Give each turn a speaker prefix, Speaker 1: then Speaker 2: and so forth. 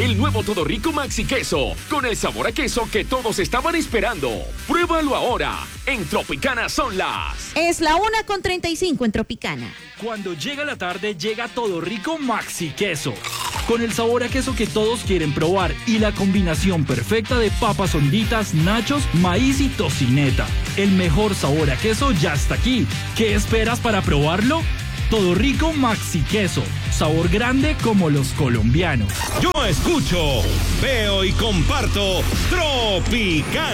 Speaker 1: el nuevo Todo Rico Maxi Queso, con el sabor a queso que todos estaban esperando. Pruébalo ahora. En Tropicana son las...
Speaker 2: Es la 1:35 en Tropicana.
Speaker 3: Cuando llega la tarde, llega Todo Rico Maxi Queso. Con el sabor a queso que todos quieren probar y la combinación perfecta de papas honditas, nachos, maíz y tocineta. El mejor sabor a queso ya está aquí. ¿Qué esperas para probarlo? Todo Rico Maxi Queso. Sabor grande como los colombianos.
Speaker 4: Yo escucho, veo y comparto Tropicana.